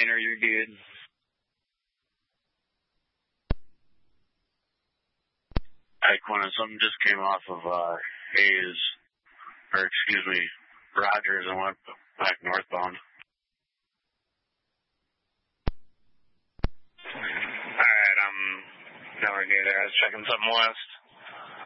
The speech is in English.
Tanner, you're good. Hi, Quinn, something just came off of Rogers and went back northbound. Alright, I'm nowhere near there. I was checking something west.